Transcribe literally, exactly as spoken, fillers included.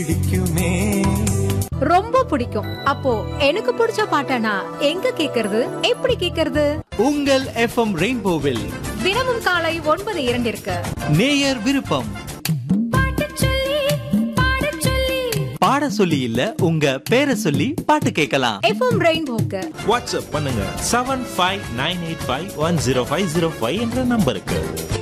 பிடிக்குமே ரொம்ப பிடிக்கும். அப்போ எனக்கு பிடிச்ச பாட்டனா எங்க கேக்குறது, எப்படி கேக்குறது? உங்கள் எஃப்எம் ரெயின்போவில் தினமும் காலை ஒன்பது இரண்டிற்கு நேயர் விருப்பம். பாட சொல்லி இல்ல, உங்க பேரை சொல்லி பாட்டு கேட்கலாம். எஃப்எம் ரெயின்போக்கு வாட்ஸ்அப் பண்ணுங்க seven five nine eight five one zero five zero five என்ற நம்பருக்கு.